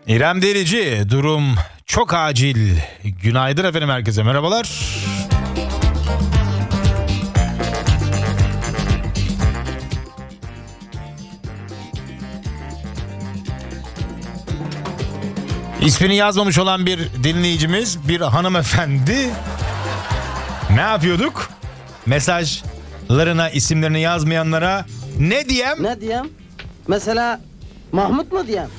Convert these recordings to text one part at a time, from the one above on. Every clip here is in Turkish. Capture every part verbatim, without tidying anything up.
İrem Derici, durum çok acil. Günaydın efendim, herkese merhabalar. İsmini yazmamış olan bir dinleyicimiz, bir hanımefendi. Ne yapıyorduk? Mesajlarına isimlerini yazmayanlara ne diyem? Ne diyem? Mesela Mahmut mu diyem?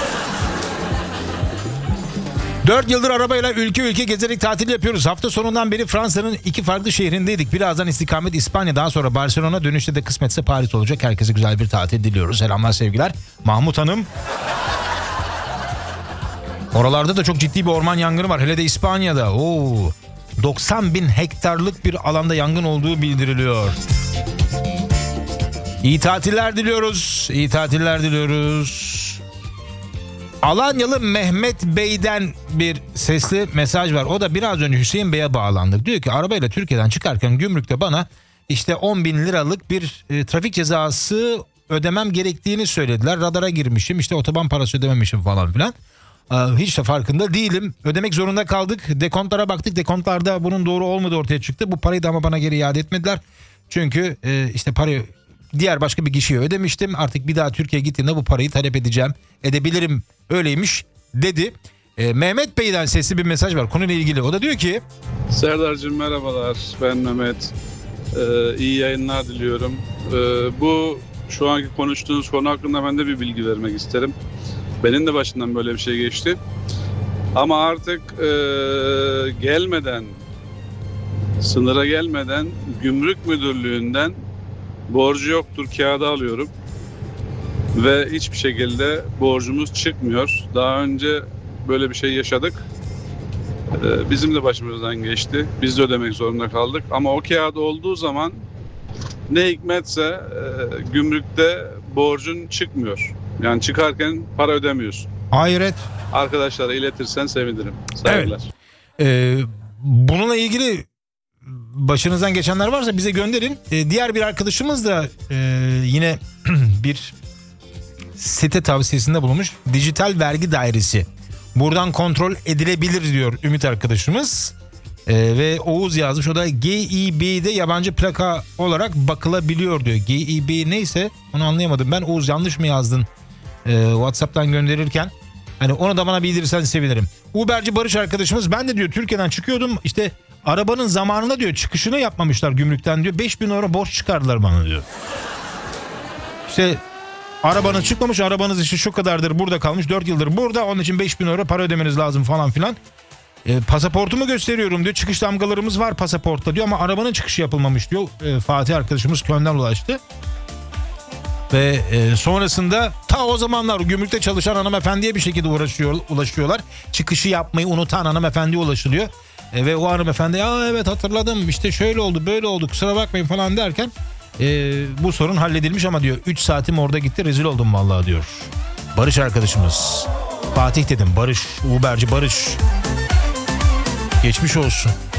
Dört yıldır arabayla ülke ülke gezerek tatil yapıyoruz. Hafta sonundan beri Fransa'nın iki farklı şehrindeydik. Birazdan istikamet İspanya, daha sonra Barcelona, dönüşte de kısmetse Paris olacak. Herkese güzel bir tatil diliyoruz. Selamlar, sevgiler. Mahmut Hanım. Oralarda da çok ciddi bir orman yangını var. Hele de İspanya'da. Oo, doksan bin hektarlık bir alanda yangın olduğu bildiriliyor. İyi tatiller diliyoruz. İyi tatiller diliyoruz. Alanyalı Mehmet Bey'den bir sesli mesaj var. O da biraz önce Hüseyin Bey'e bağlandık. Diyor ki arabayla Türkiye'den çıkarken gümrükte bana işte on bin liralık bir e, trafik cezası ödemem gerektiğini söylediler. Radara girmişim, işte otoban parası ödememişim falan filan. Ee, hiç de farkında değilim. Ödemek zorunda kaldık. Dekontlara baktık. Dekontlarda bunun doğru olmadığı ortaya çıktı. Bu parayı da ama bana geri iade etmediler. Çünkü e, işte parayı diğer başka bir kişiye ödemiştim. Artık bir daha Türkiye'ye gittiğimde bu parayı talep edeceğim. Edebilirim. Öyleymiş dedi. Ee, Mehmet Bey'den sesli bir mesaj var konuyla ilgili. O da diyor ki: Serdar'cığım merhabalar, ben Mehmet. Ee, iyi yayınlar diliyorum. Ee, bu şu anki konuştuğunuz konu hakkında ben de bir bilgi vermek isterim. Benim de başından böyle bir şey geçti. Ama artık e, gelmeden, sınıra gelmeden gümrük müdürlüğünden borcu yoktur kağıdı alıyorum. Ve hiçbir şekilde borcumuz çıkmıyor. Daha önce böyle bir şey yaşadık. Ee, bizim de başımızdan geçti. Biz de ödemek zorunda kaldık. Ama o kağıt olduğu zaman ne hikmetse e, gümrükte borcun çıkmıyor. Yani çıkarken para ödemiyorsun. Hayret. Arkadaşlara iletirsen sevinirim. Saygılar. Evet. Ee, bununla ilgili başınızdan geçenler varsa bize gönderin. Ee, diğer bir arkadaşımız da e, yine bir site tavsiyesinde bulunmuş. Dijital Vergi Dairesi. Buradan kontrol edilebilir diyor Ümit arkadaşımız. Ee, ve Oğuz yazmış. O da G İ B'de yabancı plaka olarak bakılabiliyor diyor. G İ B neyse onu anlayamadım. Ben Oğuz yanlış mı yazdın ee, WhatsApp'tan gönderirken? Hani onu da bana bildirirsen sevinirim. Uberci Barış arkadaşımız, ben de diyor Türkiye'den çıkıyordum. İşte arabanın zamanında diyor çıkışını yapmamışlar gümrükten diyor. beş bin euro borç çıkardılar bana diyor. İşte arabanız çıkmamış, arabanız işte şu kadardır burada kalmış, dört yıldır burada, onun için beş bin euro para ödemeniz lazım falan filan. E, pasaportumu gösteriyorum diyor, çıkış damgalarımız var pasaportta diyor ama arabanın çıkışı yapılmamış diyor. E, Fatih arkadaşımız Köln'den ulaştı. Ve e, sonrasında ta o zamanlar gümrükte çalışan hanımefendiye bir şekilde uğraşıyor, ulaşıyorlar. Çıkışı yapmayı unutan hanımefendiye ulaşılıyor. E, ve o hanımefendi ya evet hatırladım işte şöyle oldu böyle oldu kusura bakmayın falan derken e, bu sorun halledilmiş ama diyor üç saatim orada gitti, rezil oldum vallahi diyor. Barış arkadaşımız. Fatih dedim, Barış, Uberci Barış. Geçmiş olsun.